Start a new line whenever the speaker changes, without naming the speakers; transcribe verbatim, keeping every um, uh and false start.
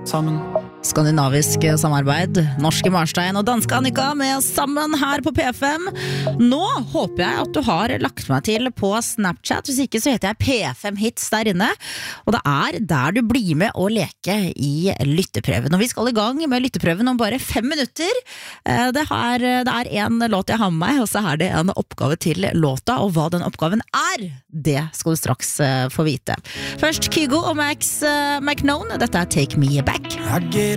sammen.
Skandinavisk samarbeid, norske Marstein og danske Annika med sammen her på P fem. Nå håper jeg at du har lagt meg til på Snapchat, hvis ikke så heter jeg P fem Hits der inne. Og det er der du blir med å leke i lytteprøven. Og vi skal i gang med lytteprøven om bare fem minutter. Det er, det er en låt jeg har med meg, og så er det en oppgave til låta, og hva den oppgaven er, det skal du straks få vite. Først Kygo og Max uh, McKnown, dette er Take Me Back.
I get